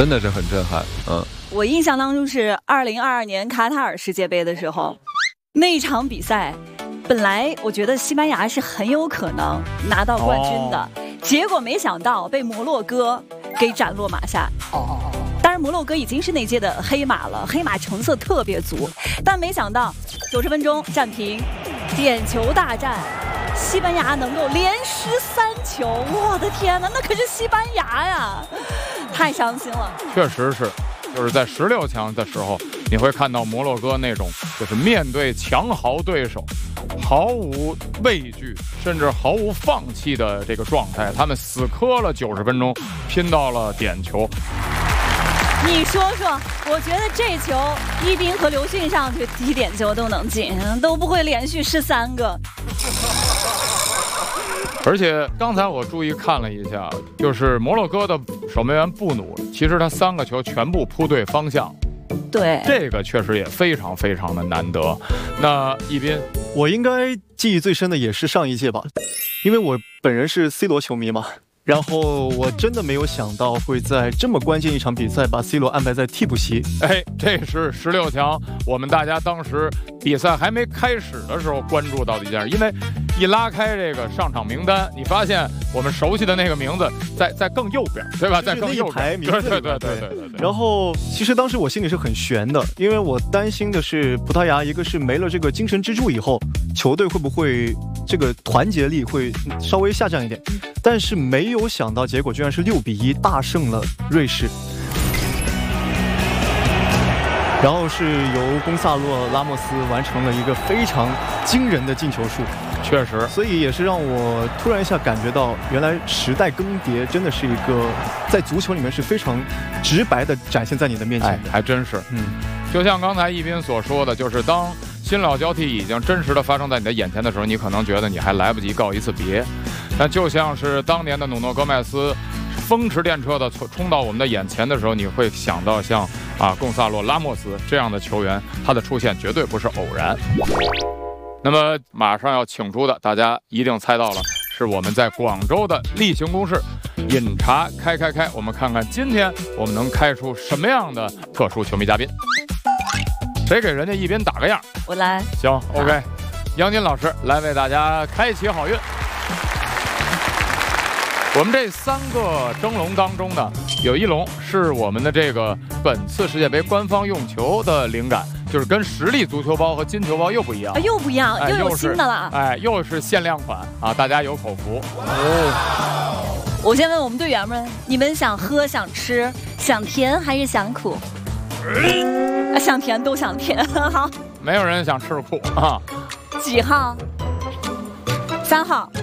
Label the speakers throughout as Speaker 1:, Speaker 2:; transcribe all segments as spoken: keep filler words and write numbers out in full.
Speaker 1: 真的是很震撼。嗯，
Speaker 2: 我印象当中是二零二二年卡塔尔世界杯的时候，那一场比赛，本来我觉得西班牙是很有可能拿到冠军的，哦、结果没想到被摩洛哥给斩落马下。哦。当然，摩洛哥已经是那届的黑马了，黑马成色特别足，但没想到九十分钟战平，点球大战，西班牙能够连失三球，我的天哪，那可是西班牙呀，太伤心了。
Speaker 3: 确实是，就是在十六强的时候，你会看到摩洛哥那种就是面对强豪对手毫无畏惧，甚至毫无放弃的这个状态，他们死磕了九十分钟，拼到了点球。
Speaker 2: 你说说，我觉得这球一斌和刘迅上去踢点球都能进，都不会连续失三个。
Speaker 3: 而且刚才我注意看了一下，就是摩洛哥的守门员布努，其实他三个球全部扑对方向。
Speaker 2: 对，
Speaker 3: 这个确实也非常非常的难得。那一斌，
Speaker 4: 我应该记忆最深的也是上一届吧，因为我本人是 C 罗球迷嘛。然后我真的没有想到会在这么关键一场比赛把 C 罗安排在替补席。
Speaker 3: 哎，这是十六强，我们大家当时比赛还没开始的时候关注到的一件事，因为一拉开这个上场名单，你发现我们熟悉的那个名字在在更右边，对吧？在更右边。
Speaker 4: 对对对对对对对。然后其实当时我心里是很悬的，因为我担心的是葡萄牙，一个是没了这个精神支柱以后，球队会不会这个团结力会稍微下降一点，但是没有想到结果居然是六比一大胜了瑞士，然后是由贡萨洛拉莫斯完成了一个非常惊人的进球数。
Speaker 3: 确实，
Speaker 4: 所以也是让我突然一下感觉到，原来时代更迭真的是一个在足球里面是非常直白的展现在你的面前的。
Speaker 3: 哎，还真是。嗯，就像刚才一斌所说的，就是当新老交替已经真实的发生在你的眼前的时候，你可能觉得你还来不及告一次别。但就像是当年的努诺戈麦斯风驰电掣的冲到我们的眼前的时候，你会想到像啊贡萨洛拉莫斯这样的球员，他的出现绝对不是偶然。那么马上要请出的，大家一定猜到了，是我们在广州的例行公事饮茶开开开。我们看看今天我们能开出什么样的特殊球迷嘉宾。谁给人家一边打个样？
Speaker 2: 我来。
Speaker 3: 行 ，OK， 杨金老师来为大家开启好运。我们这三个蒸笼当中呢，有一笼是我们的这个本次世界杯官方用球的灵感，就是跟实力足球包和金球包又不一样，
Speaker 2: 啊、又不一样，
Speaker 3: 哎、
Speaker 2: 又有新的了，
Speaker 3: 哎，又是限量款啊，大家有口福。哦，
Speaker 2: 我先问我们队员们，你们想喝、想吃、想甜还是想苦？啊，想甜都想甜，好。
Speaker 3: 没有人想吃苦啊。
Speaker 2: 几号？三号。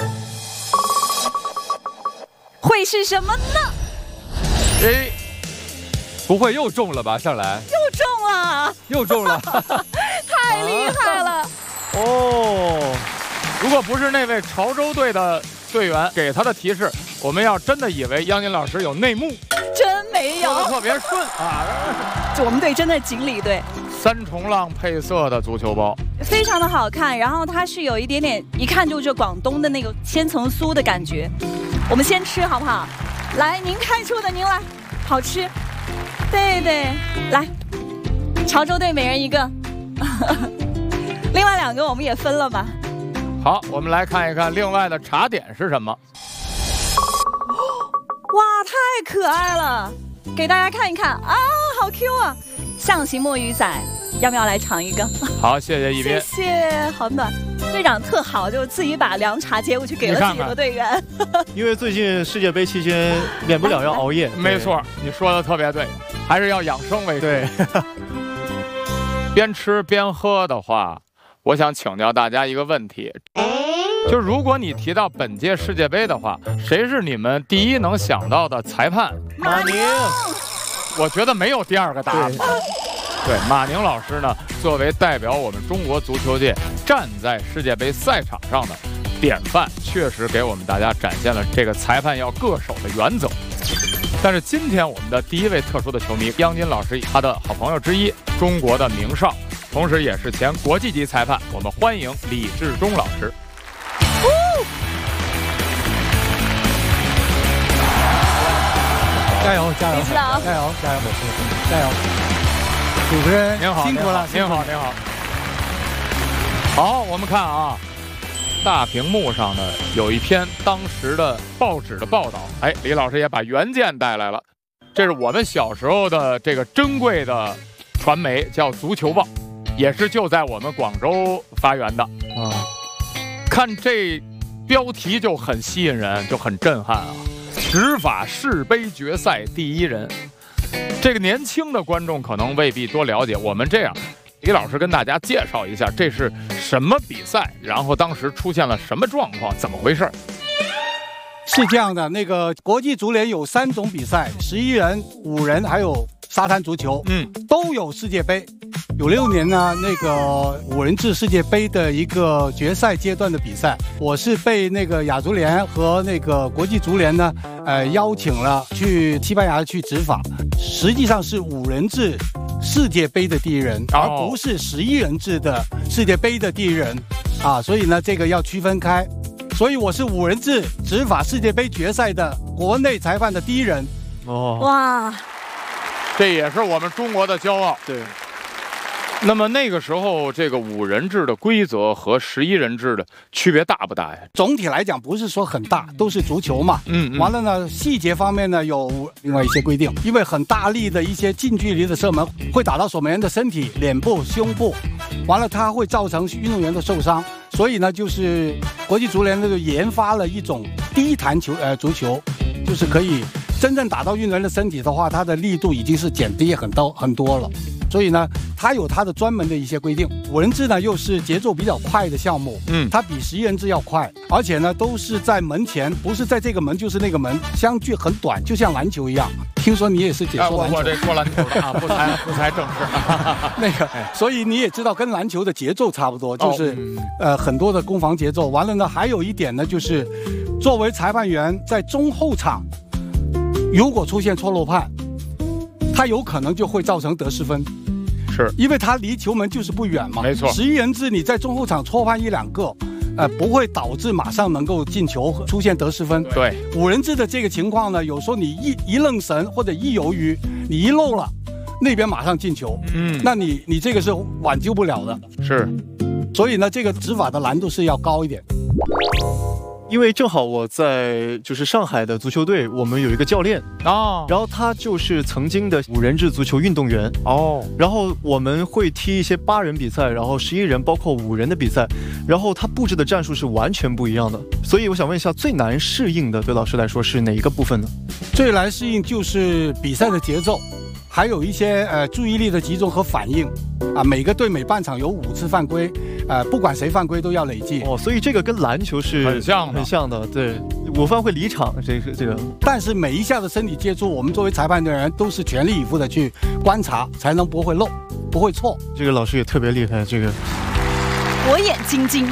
Speaker 2: 会是什么呢？
Speaker 1: 哎，不会又中了吧？上来
Speaker 2: 又中了，
Speaker 1: 又中了，
Speaker 2: 太厉害了！
Speaker 3: 哦，如果不是那位潮州队的队员给他的提示，我们要真的以为央金老师有内幕，
Speaker 2: 真没有，
Speaker 3: 说得特别顺啊！
Speaker 2: 我们队真的锦鲤队。
Speaker 3: 三重浪配色的足球包，
Speaker 2: 非常的好看，然后它是有一点点，一看就是广东的那个千层酥的感觉。我们先吃好不好？来，您开出的，您来，好吃。对对，来，潮州队每人一个，另外两个我们也分了吧。
Speaker 3: 好，我们来看一看另外的茶点是什么。
Speaker 2: 哇，太可爱了，给大家看一看啊，好 Q 啊！象形墨鱼仔，要不要来尝一个？
Speaker 3: 好，谢谢一斌，
Speaker 2: 谢谢，好暖。队长特好，就自己把凉茶接过去给了自己的队员。
Speaker 4: 因为最近世界杯期间免不了要熬夜。
Speaker 3: 没错，你说的特别对，还是要养生为主。对，边吃边喝的话，我想请教大家一个问题，就如果你提到本届世界杯的话，谁是你们第一能想到的裁判？
Speaker 2: 马宁。
Speaker 3: 我觉得没有第二个答案。对，马宁老师呢，作为代表我们中国足球界站在世界杯赛场上的典范，确实给我们大家展现了这个裁判要恪守的原则。但是今天我们的第一位特殊的球迷央金老师，他的好朋友之一，中国的名哨，同时也是前国际级裁判，我们欢迎李志忠老师。
Speaker 5: 加油加油！
Speaker 2: 你知道
Speaker 5: 加油加油加油！主持人
Speaker 3: 您好，
Speaker 5: 辛苦了，
Speaker 3: 您好您好。好，我们看啊，大屏幕上呢有一篇当时的报纸的报道，哎，李老师也把原件带来了。这是我们小时候的这个珍贵的传媒，叫《足球报》，也是就在我们广州发源的啊。看这标题就很吸引人，就很震撼啊！执法世杯决赛第一人，这个年轻的观众可能未必多了解。我们这样，李老师跟大家介绍一下这是什么比赛，然后当时出现了什么状况，怎么回事？
Speaker 5: 是这样的，那个国际足联有三种比赛，十一人、五人，还有沙滩足球，嗯，都有世界杯。有六年呢，那个五人制世界杯的一个决赛阶段的比赛，我是被那个亚足联和那个国际足联呢，呃，邀请了去西班牙去执法。实际上是五人制世界杯的第一人，而不是十一人制的世界杯的第一人，啊，所以呢，这个要区分开。所以我是五人制执法世界杯决赛的国内裁判的第一人。
Speaker 2: 哦，哇，
Speaker 3: 这也是我们中国的骄傲。
Speaker 4: 对。
Speaker 3: 那么那个时候，这个五人制的规则和十一人制的区别大不大呀？
Speaker 5: 总体来讲不是说很大，都是足球嘛。嗯, 嗯。完了呢，细节方面呢有另外一些规定，因为很大力的一些近距离的射门会打到守门员的身体、脸部、胸部，完了它会造成运动员的受伤，所以呢，就是国际足联呢就研发了一种低弹球呃足球，就是可以真正打到运动员的身体的话，它的力度已经是减低很多很多了。所以呢，它有它的专门的一些规定。五人制呢，又是节奏比较快的项目，嗯，它比十一人制要快，而且呢，都是在门前，不是在这个门就是那个门，相距很短，就像篮球一样。听说你也是解说篮球，
Speaker 3: 啊、我我这说篮球的啊，不才不才正式。
Speaker 5: 那个，所以你也知道，跟篮球的节奏差不多，就是、哦嗯、呃很多的攻防节奏。完了呢，还有一点呢，就是作为裁判员在中后场，如果出现错漏判，他有可能就会造成得失分。
Speaker 3: 是
Speaker 5: 因为他离球门就是不远嘛，
Speaker 3: 没错。
Speaker 5: 十一人制你在中后场错判一两个，呃，不会导致马上能够进球，出现得失分。
Speaker 3: 对，
Speaker 5: 五人制的这个情况呢，有时候你一一愣神或者一犹豫，你一漏了，那边马上进球，嗯，那你你这个是挽救不了的。
Speaker 3: 是，
Speaker 5: 所以呢，这个执法的难度是要高一点。
Speaker 4: 因为正好我在就是上海的足球队，我们有一个教练哦，然后他就是曾经的五人制足球运动员哦，然后我们会踢一些八人比赛，然后十一人包括五人的比赛，然后他布置的战术是完全不一样的。所以我想问一下，最难适应的对老师来说是哪一个部分呢？
Speaker 5: 最难适应就是比赛的节奏，还有一些呃注意力的集中和反应啊。每个队每半场有五次犯规。呃，不管谁犯规都要累计
Speaker 4: 哦，所以这个跟篮球是
Speaker 3: 很像的，
Speaker 4: 很像的。对，午饭会离场，这个这个。
Speaker 5: 但是每一下的身体接触，我们作为裁判的人都是全力以赴的去观察，才能不会漏，不会错。
Speaker 4: 这个老师也特别厉害，这个
Speaker 2: 火眼金睛。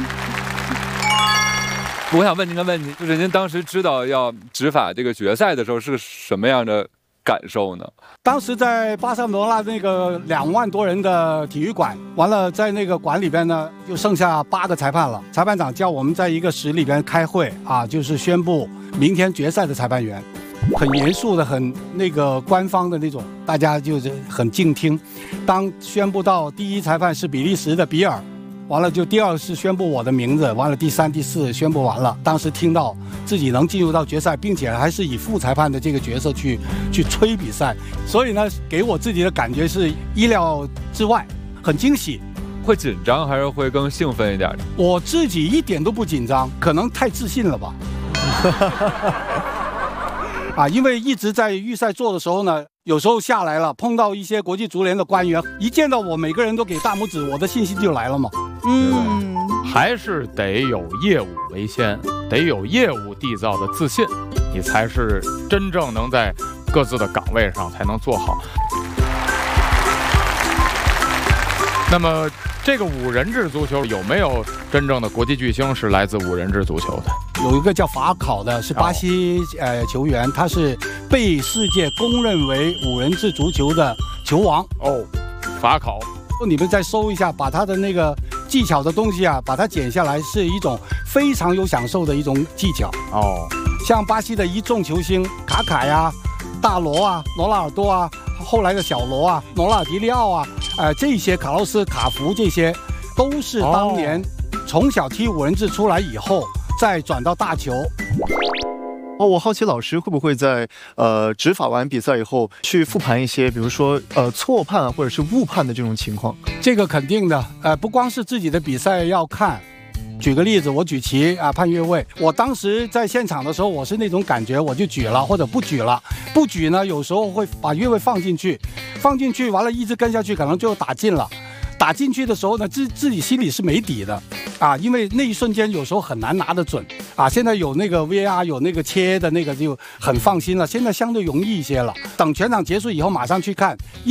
Speaker 1: 我想问您个问题，就是您当时知道要执法这个决赛的时候是个什么样的感受呢？
Speaker 5: 当时在巴塞罗那那个两万多人的体育馆，完了在那个馆里边呢，就剩下八个裁判了。裁判长叫我们在一个室里边开会啊，就是宣布明天决赛的裁判员，很严肃的，很那个官方的那种，大家就是很静听。当宣布到第一裁判是比利时的比尔。完了就第二是宣布我的名字，完了第三第四宣布完了，当时听到自己能进入到决赛，并且还是以副裁判的这个角色去去吹比赛，所以呢给我自己的感觉是意料之外，很惊喜。
Speaker 1: 会紧张还是会更兴奋一点？
Speaker 5: 我自己一点都不紧张，可能太自信了吧。啊，因为一直在预赛做的时候呢，有时候下来了碰到一些国际足联的官员，一见到我每个人都给大拇指，我的信心就来了嘛。
Speaker 2: 嗯，
Speaker 3: 还是得有业务为先，得有业务缔造的自信，你才是真正能在各自的岗位上才能做好。那么这个五人制足球有没有真正的国际巨星是来自五人制足球的？
Speaker 5: 有一个叫法考的，是巴西呃球员，他是被世界公认为五人制足球的球王
Speaker 3: 哦。法考，
Speaker 5: 你们再搜一下，把他的那个技巧的东西啊，把它剪下来，是一种非常有享受的一种技巧哦。像巴西的一众球星卡卡呀， 大罗啊、罗纳尔多啊，后来的小罗啊、罗纳尔迪利奥啊，呃，这些卡洛斯、卡福这些，都是当年从小踢五人制出来以后，再转到大球。
Speaker 4: 哦，我好奇老师会不会在呃执法完比赛以后去复盘一些，比如说呃错判或者是误判的这种情况？
Speaker 5: 这个肯定的，呃，不光是自己的比赛要看。举个例子，我举旗啊，判越位。我当时在现场的时候，我是那种感觉，我就举了或者不举了。不举呢，有时候会把越位放进去，放进去完了，一直跟下去，可能最后打进了。打进去的时候呢，自自己心里是没底的，啊，因为那一瞬间有时候很难拿得准，啊，现在有那个 V A R 有那个切的那个就很放心了，现在相对容易一些了。等全场结束以后，马上去看。